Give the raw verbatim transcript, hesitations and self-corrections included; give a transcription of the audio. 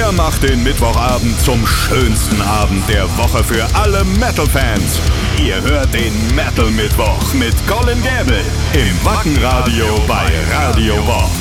Er macht den Mittwochabend zum schönsten Abend der Woche für alle Metal-Fans. Ihr hört den Metal-Mittwoch mit Colin Gäbel im Wackenradio bei Radio Bob.